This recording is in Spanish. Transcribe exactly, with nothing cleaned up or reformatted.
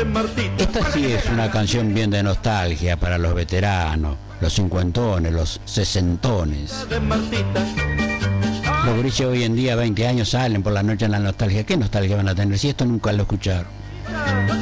Esta sí es una canción bien de nostalgia para los veteranos, los cincuentones, los sesentones. Los gurises hoy en día, veinte años, salen por la noche en la nostalgia. ¿Qué nostalgia van a tener si esto nunca lo escucharon?